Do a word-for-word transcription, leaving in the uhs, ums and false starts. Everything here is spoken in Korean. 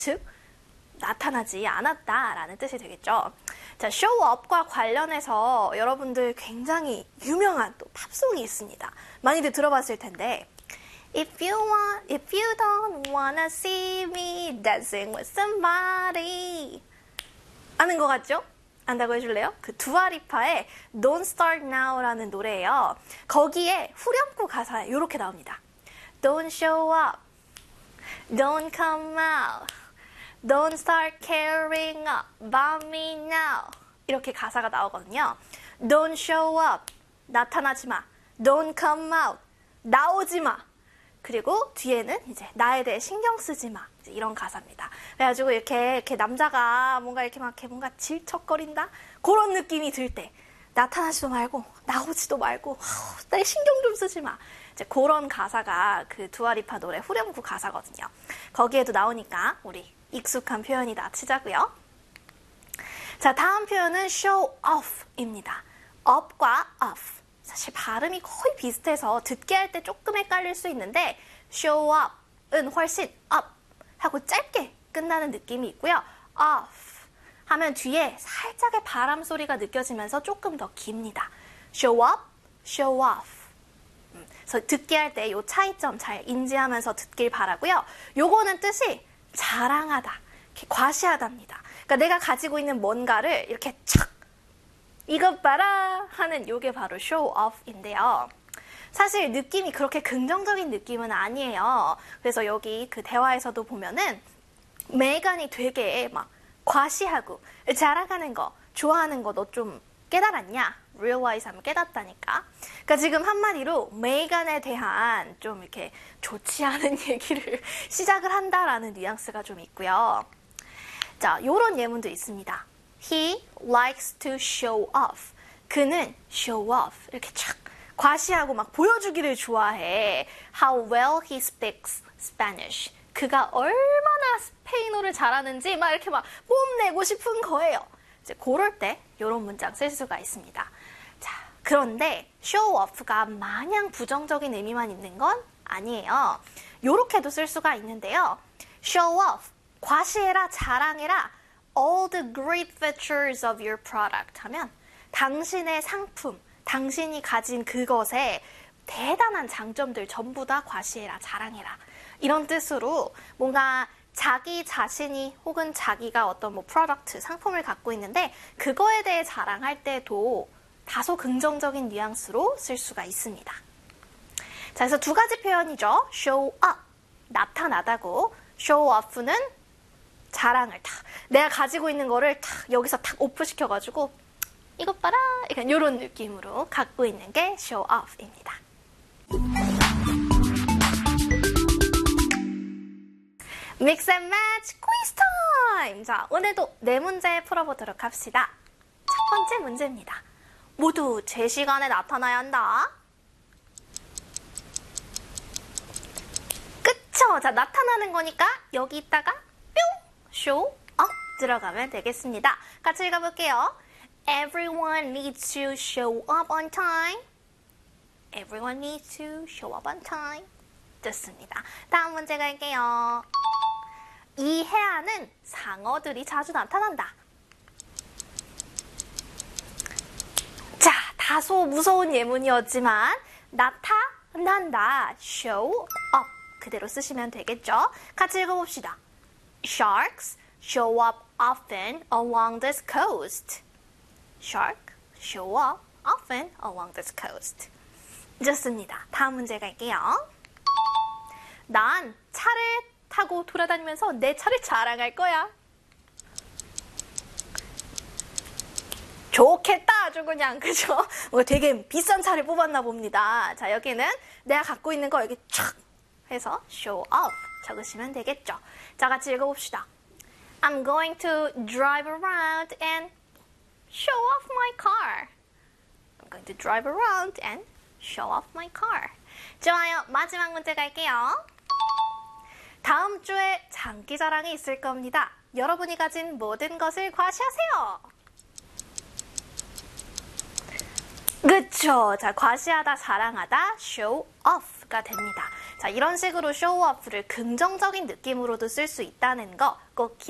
즉 나타나지 않았다라는 뜻이 되겠죠. 자, show up과 관련해서 여러분들 굉장히 유명한 또 팝송이 있습니다. 많이들 들어봤을 텐데 If you want, if you don't wanna see me dancing with somebody 아는 것 같죠? 안다고 해줄래요? 그 두아리파의 Don't Start Now라는 노래예요. 거기에 후렴구 가사에 이렇게 나옵니다. Don't show up, don't come out, don't start caring about me now. 이렇게 가사가 나오거든요. Don't show up, 나타나지 마. Don't come out, 나오지 마. 그리고 뒤에는 이제 나에 대해 신경 쓰지 마. 이제 이런 가사입니다. 그래가지고 이렇게, 이렇게 남자가 뭔가 이렇게 막 이렇게 뭔가 질척거린다? 그런 느낌이 들 때 나타나지도 말고 나오지도 말고 내 신경 좀 쓰지 마. 이제 그런 가사가 그 두아리파 노래 후렴구 가사거든요. 거기에도 나오니까 우리 익숙한 표현이다 치자고요. 자, 다음 표현은 show off입니다. up과 off. 사실 발음이 거의 비슷해서 듣게 할 때 조금 헷갈릴 수 있는데 show up은 훨씬 up 하고 짧게 끝나는 느낌이 있고요. off 하면 뒤에 살짝의 바람 소리가 느껴지면서 조금 더 깁니다. show up, show off. 그래서 듣게 할 때 이 차이점 잘 인지하면서 듣길 바라고요. 요거는 뜻이 자랑하다, 이렇게 과시하답니다. 그러니까 내가 가지고 있는 뭔가를 이렇게 착 이것 봐라 하는 요게 바로 show off인데요. 사실 느낌이 그렇게 긍정적인 느낌은 아니에요. 그래서 여기 그 대화에서도 보면은 메이간이 되게 막 과시하고 자랑하는 거, 좋아하는 거 너 좀 깨달았냐? realize 하면 깨닫다니까. 그러니까 지금 한마디로 메이간에 대한 좀 이렇게 좋지 않은 얘기를 시작을 한다라는 뉘앙스가 좀 있고요. 자, 요런 예문도 있습니다. He likes to show off. 그는 show off. 이렇게 착 과시하고 막 보여주기를 좋아해. How well he speaks Spanish. 그가 얼마나 스페인어를 잘하는지 막 이렇게 막 뽐내고 싶은 거예요. 이제 그럴 때 이런 문장 쓸 수가 있습니다. 자, 그런데 show off가 마냥 부정적인 의미만 있는 건 아니에요. 요렇게도 쓸 수가 있는데요. show off, 과시해라, 자랑해라. all the great features of your product 하면 당신의 상품, 당신이 가진 그것에 대단한 장점들 전부 다 과시해라, 자랑해라. 이런 뜻으로 뭔가 자기 자신이 혹은 자기가 어떤 뭐 프로덕트, 상품을 갖고 있는데 그거에 대해 자랑할 때도 다소 긍정적인 뉘앙스로 쓸 수가 있습니다. 자, 그래서 두 가지 표현이죠. show up, 나타나다고, show off는 자랑을 탁, 내가 가지고 있는 거를 탁 여기서 탁 오프시켜가지고 이것 봐라, 약간 이런 느낌으로 갖고 있는 게 show off입니다. Mix and Match quiz time! 자, 오늘도 네 문제 풀어보도록 합시다. 첫 번째 문제입니다. 모두 제 시간에 나타나야 한다. 그쵸? 자, 나타나는 거니까 여기 있다가 뿅! show up 들어가면 되겠습니다. 같이 읽어볼게요. Everyone needs to show up on time. Everyone needs to show up on time. 좋습니다. 다음 문제 갈게요. 이 해안은 상어들이 자주 나타난다. 자, 다소 무서운 예문이었지만 나타난다. show up 그대로 쓰시면 되겠죠? 같이 읽어봅시다. Sharks show up often along this coast. Shark show up often along this coast. 좋습니다. 다음 문제 갈게요. 난 차를 타고 돌아다니면서 내 차를 자랑할 거야. 좋겠다, 아주 그냥, 그죠? 뭐 되게 비싼 차를 뽑았나 봅니다. 자, 여기는 내가 갖고 있는 거 여기 촥 해서 show off 적으시면 되겠죠. 자, 같이 읽어봅시다. I'm going to drive around and show off my car. I'm going to drive around and show off my car. 좋아요. 마지막 문제 갈게요. 다음 주에 장기자랑이 있을 겁니다. 여러분이 가진 모든 것을 과시하세요. 그쵸? 자, 과시하다, 자랑하다, show off가 됩니다. 자, 이런 식으로 쇼오프를 긍정적인 느낌으로도 쓸 수 있다는 거 꼭 기억해